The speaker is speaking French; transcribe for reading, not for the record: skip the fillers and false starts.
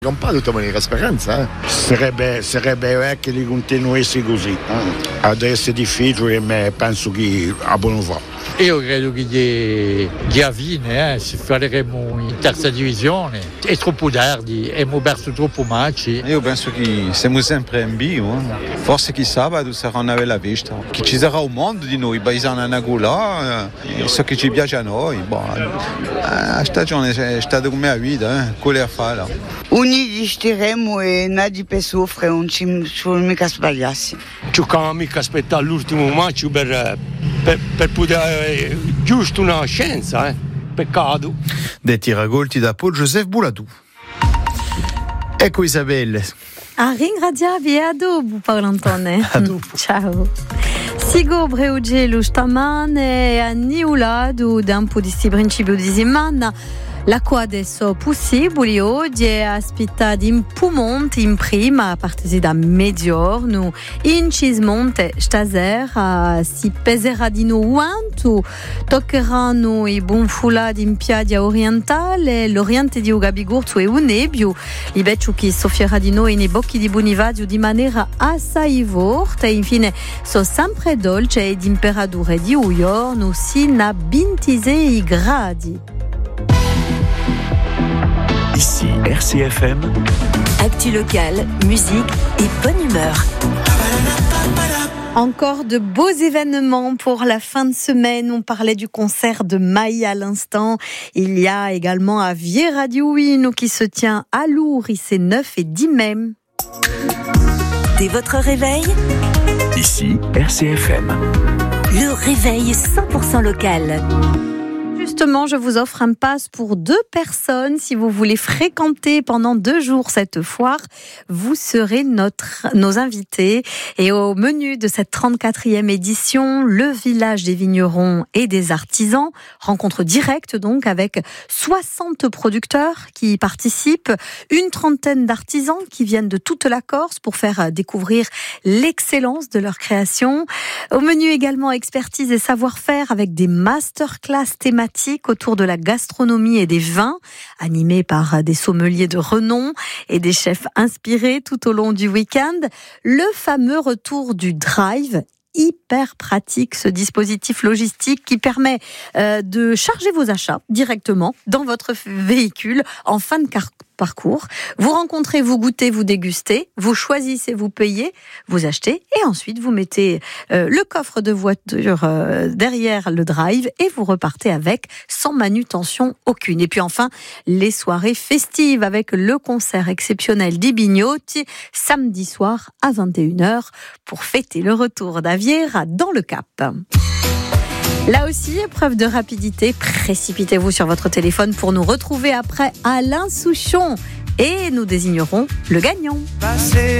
Non parlo di maniera speranza. Sarebbe che li continuasse così. Adesso è difficile, ma penso che a buon va. Io credo che gli avvine si faremo in terza divisione. È troppo tardi, abbiamo perso troppo match. Io penso che siamo sempre in B. Forse chi sabato sarà una bella vista. Che ci sarà un mondo di noi, paesani a Gola, so che ci piace a noi. La stagione è stata come la vita, quello a fare. Uniti staremo e nadie per soffrire, non ci mica sbagliarsi. Ci can't mica aspettare l'ultimo match per poter giusto una scienza, peccato. Dei tiragolti da Paul Joseph Bouladou. Ecco Isabelle. A ringraziavi a dopo, Paolantone. A dopo. Ciao. Sigo breugelu stamane a niulado da un po' di sti principio di settimana. L'acqua adesso possibile oggi è aspettata in Pumont in prima a partire da mezzogiorno in Cismonte stasera si peserà di nuovo toccheranno i bonfulati in piaggia orientale l'oriente di Ugabigurto e un nebbio i becciuchi soffierà di noi nei bocchi di Bonivadio di maniera assai forte e infine so sempre dolce e temperature di giorno sino a 26 gradi. Ici RCFM. Actu locale, musique et bonne humeur. Encore de beaux événements pour la fin de semaine. On parlait du concert de Maï à l'instant. Il y a également à Viera di Uino qui se tient à Lourdes. C'est 9 et 10 mai. Dès votre réveil, ici RCFM. Le réveil 100% local. Justement, je vous offre un pass pour 2 personnes. Si vous voulez fréquenter pendant 2 jours cette foire, vous serez nos invités. Et au menu de cette 34e édition, le village des vignerons et des artisans. Rencontre directe donc avec 60 producteurs qui y participent, une trentaine d'artisans qui viennent de toute la Corse pour faire découvrir l'excellence de leur création. Au menu également expertise et savoir-faire avec des masterclass thématiques autour de la gastronomie et des vins, animés par des sommeliers de renom et des chefs inspirés tout au long du week-end. Le fameux retour du drive, hyper pratique, ce dispositif logistique qui permet de charger vos achats directement dans votre véhicule en fin de parcours. Vous rencontrez, vous goûtez, vous dégustez, vous choisissez, vous payez, vous achetez et ensuite vous mettez le coffre de voiture derrière le drive et vous repartez avec sans manutention aucune. Et puis enfin, les soirées festives avec le concert exceptionnel d'Ibignotti samedi soir à 21h pour fêter le retour d'Aviera dans le Cap. Là aussi, épreuve de rapidité, précipitez-vous sur votre téléphone pour nous retrouver après Alain Souchon et nous désignerons le gagnant.